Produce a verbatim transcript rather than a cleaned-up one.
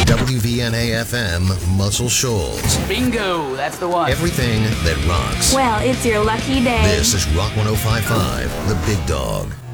W V N A F M, Muscle Shoals. Bingo, that's the one. Everything that rocks. Well, it's your lucky day. This is Rock one oh five point five, The Big Dog.